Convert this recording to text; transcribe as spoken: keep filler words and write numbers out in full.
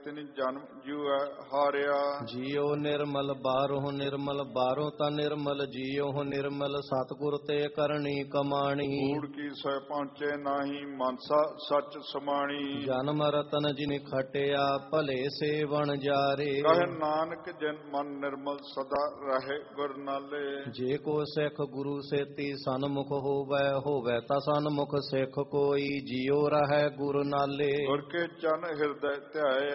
ਤਿਨ ਜਨਮ ਜੂਐ ਹਾਰਿਆ। ਜੀਉ ਨਿਰਮਲ ਬਾਰੋਂ ਨਿਰਮਲ, ਬਾਰੋਂ ਤਾਂ ਨਿਰਮਲ ਜੀਉ ਨਿਰਮਲ, ਸਤਿਗੁਰ ਤੇ ਕਰਨੀ ਕਮਾਣੀ। ਕੂੜ ਕੀ ਸਹਿ ਪਹੁੰਚੇ ਨਾਹੀ, ਮਨਸਾ ਸੱਚ ਸਮਾਣੀ। ਜਨਮ ਰਤਨ ਜਿਨ ਖਟਿਆ, ਭਲੇ ਸੇਵਨ ਜਾਰੇ। ਕਹੇ ਨਾਨਕ ਜਿਨ ਮਨ ਨਿਰਮਲ, ਸਦਾ ਰਹੇ ਗੁਰ ਨਾਲੇ। ਜੇ ਕੋ ਸਿੱਖ ਗੁਰੂ ਸੇਤੀ ਸਨਮੁਖ ਹੋਵੈ, ਹੋਵੈ ਤਾਂ ਸਨਮੁਖ ਸਿੱਖ ਕੋਈ, ਜੀਉ ਰਹੈ ਗੁਰ ਨਾਲੇ। ਗੁਰ ਕੇ ਚਰਨ ਹਿਰਦੈ ਧਿਆਏ,